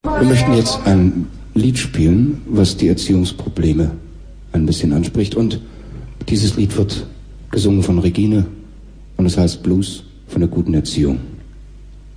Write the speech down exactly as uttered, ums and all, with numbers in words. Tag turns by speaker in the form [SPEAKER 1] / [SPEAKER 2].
[SPEAKER 1] Wir möchten jetzt ein Lied spielen, was die Erziehungsprobleme ein bisschen anspricht. Und dieses Lied wird gesungen von Regine und es heißt Blues von der guten Erziehung.